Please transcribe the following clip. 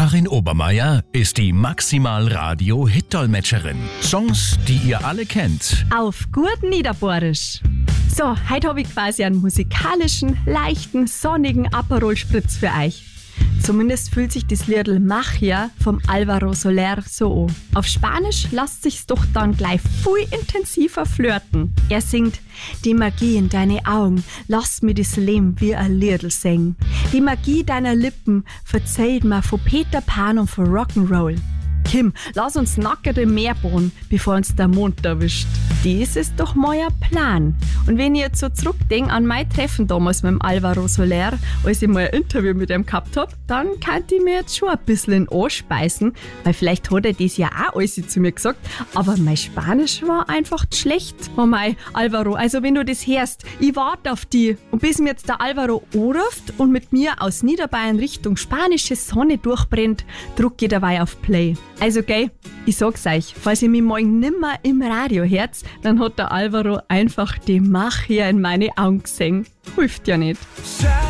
Karin Obermeier ist die Maximal-Radio-Hit-Dolmetscherin. Songs, die ihr alle kennt. Auf gut Niederbohrisch. So, heute habe ich quasi einen musikalischen, leichten, sonnigen Aperol-Spritz für euch. Zumindest fühlt sich das Liedl Magia vom Álvaro Soler so an. Auf Spanisch lässt sich's doch dann gleich viel intensiver flirten. Er singt: Die Magie in deine Augen, lass mir das Leben wie ein Liedl singen. Die Magie deiner Lippen verzählt mir von Peter Pan und von Rock'n'Roll. Kim, lass uns nackert im Meer bohren, bevor uns der Mond erwischt. Das ist doch mein Plan. Und wenn ich jetzt so zurückdenke an mein Treffen damals mit dem Álvaro Soler, als ich mal ein Interview mit ihm gehabt habe, dann kann ich mir jetzt schon ein bisschen in den anspeisen, weil vielleicht hat er das ja auch alles zu mir gesagt, aber mein Spanisch war einfach schlecht. Oh mein Álvaro, also wenn du das hörst, ich warte auf dich. Und bis mir jetzt der Álvaro anruft und mit mir aus Niederbayern Richtung spanische Sonne durchbrennt, drücke ich dabei auf Play. Also gell, ich sag's euch, falls ihr mich morgen nimmer im Radio hört, dann hat der Álvaro einfach die Magia in meine Augen gesehen. Hilft ja nicht.